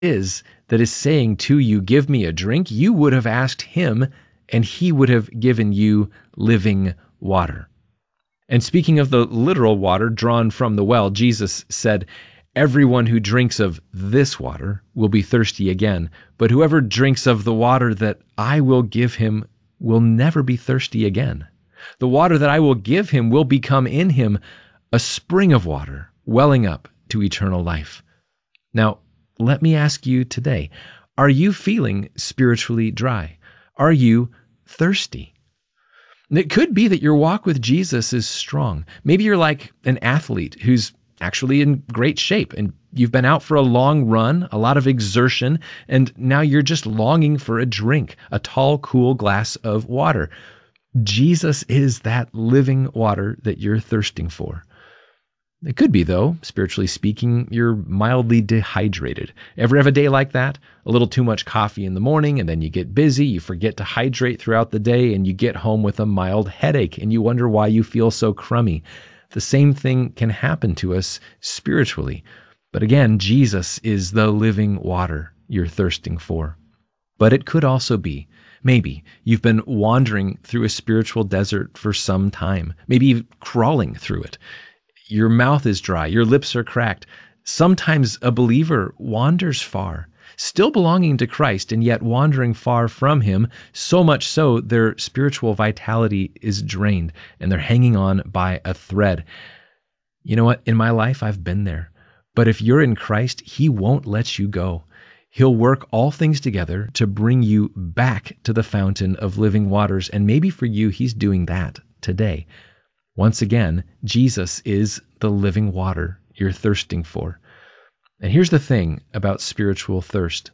is that is saying to you, give me a drink, you would have asked him, and he would have given you living water. And speaking of the literal water drawn from the well, Jesus said, everyone who drinks of this water will be thirsty again, but whoever drinks of the water that I will give him will never be thirsty again. The water that I will give him will become in him a spring of water welling up to eternal life. Now, let me ask you today, are you feeling spiritually dry? Are you thirsty? It could be that your walk with Jesus is strong. Maybe you're like an athlete who's actually in great shape and you've been out for a long run, a lot of exertion, and now you're just longing for a drink, a tall, cool glass of water. Jesus is that living water that you're thirsting for. It could be, though, spiritually speaking, you're mildly dehydrated. Ever have a day like that? A little too much coffee in the morning, and then you get busy, you forget to hydrate throughout the day, and you get home with a mild headache, and you wonder why you feel so crummy. The same thing can happen to us spiritually. But again, Jesus is the living water you're thirsting for. But it could also be, maybe you've been wandering through a spiritual desert for some time, maybe crawling through it. Your mouth is dry, your lips are cracked. Sometimes a believer wanders far, still belonging to Christ and yet wandering far from him, so much so their spiritual vitality is drained and they're hanging on by a thread. You know what? In my life, I've been there. But if you're in Christ, he won't let you go. He'll work all things together to bring you back to the fountain of living waters. And maybe for you, he's doing that today. Once again, Jesus is the living water you're thirsting for. And here's the thing about spiritual thirst.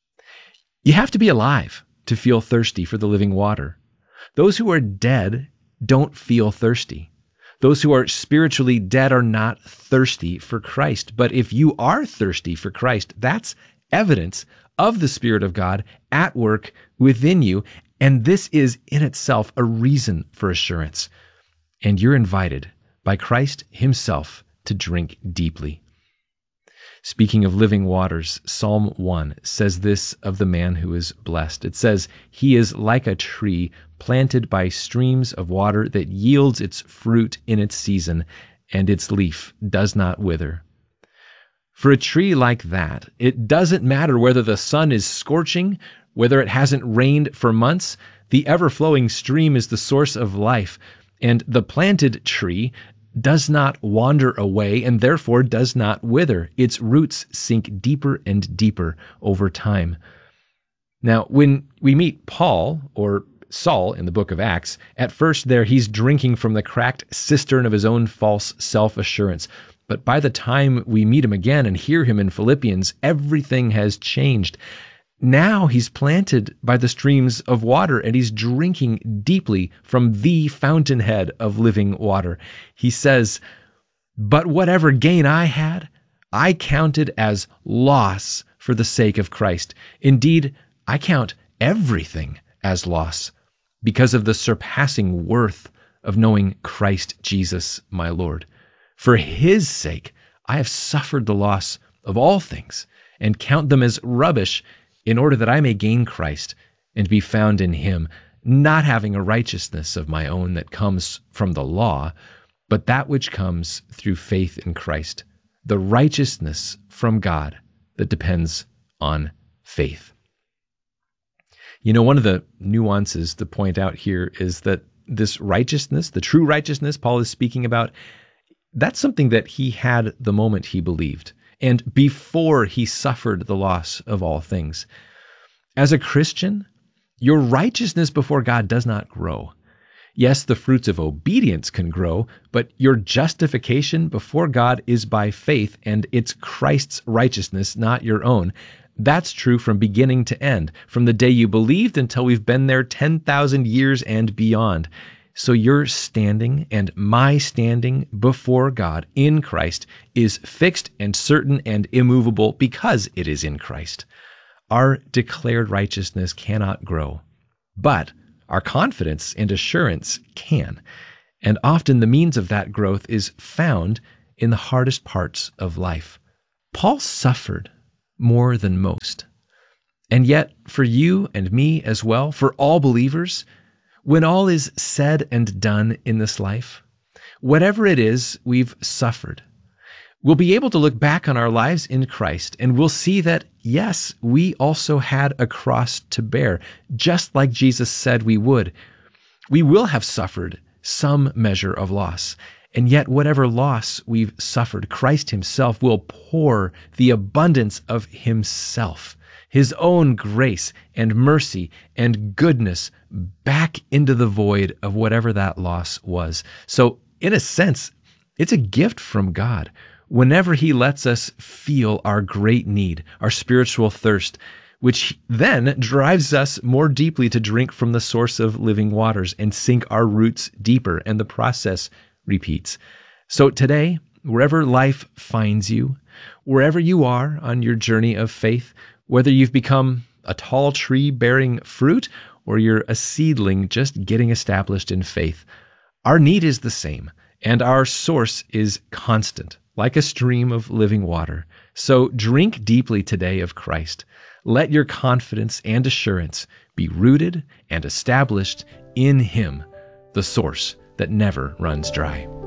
You have to be alive to feel thirsty for the living water. Those who are dead don't feel thirsty. Those who are spiritually dead are not thirsty for Christ. But if you are thirsty for Christ, that's evidence of the Spirit of God at work within you. And this is in itself a reason for assurance. And you're invited by Christ himself to drink deeply. Speaking of living waters, Psalm 1 says this of the man who is blessed. It says, he is like a tree planted by streams of water that yields its fruit in its season, and its leaf does not wither. For a tree like that, it doesn't matter whether the sun is scorching, whether it hasn't rained for months. The ever-flowing stream is the source of life. And the planted tree does not wander away and therefore does not wither. Its roots sink deeper and deeper over time. Now, when we meet Paul, or Saul in the book of Acts, at first there he's drinking from the cracked cistern of his own false self-assurance. But by the time we meet him again and hear him in Philippians, everything has changed. Now he's planted by the streams of water and he's drinking deeply from the fountainhead of living water. He says, but whatever gain I had, I counted as loss for the sake of Christ. Indeed, I count everything as loss because of the surpassing worth of knowing Christ Jesus, my Lord. For his sake, I have suffered the loss of all things and count them as rubbish in order that I may gain Christ and be found in him, not having a righteousness of my own that comes from the law, but that which comes through faith in Christ, the righteousness from God that depends on faith. You know, one of the nuances to point out here is that this righteousness, the true righteousness Paul is speaking about, that's something that he had the moment he believed, and before he suffered the loss of all things. As a Christian, your righteousness before God does not grow. Yes, the fruits of obedience can grow, but your justification before God is by faith, and it's Christ's righteousness, not your own. That's true from beginning to end, from the day you believed until we've been there 10,000 years and beyond. So your standing and my standing before God in Christ is fixed and certain and immovable because it is in Christ. Our declared righteousness cannot grow, but our confidence and assurance can. And often the means of that growth is found in the hardest parts of life. Paul suffered more than most. And yet, for you and me as well, for all believers, when all is said and done in this life, whatever it is we've suffered, we'll be able to look back on our lives in Christ and we'll see that, yes, we also had a cross to bear, just like Jesus said we would. We will have suffered some measure of loss. And yet, whatever loss we've suffered, Christ himself will pour the abundance of himself, his own grace and mercy and goodness back into the void of whatever that loss was. So, in a sense, it's a gift from God. Whenever he lets us feel our great need, our spiritual thirst, which then drives us more deeply to drink from the source of living waters and sink our roots deeper, and the process repeats. So today, wherever life finds you, wherever you are on your journey of faith, whether you've become a tall tree bearing fruit or you're a seedling just getting established in faith, our need is the same, and our source is constant, like a stream of living water. So drink deeply today of Christ. Let your confidence and assurance be rooted and established in him, the source that never runs dry.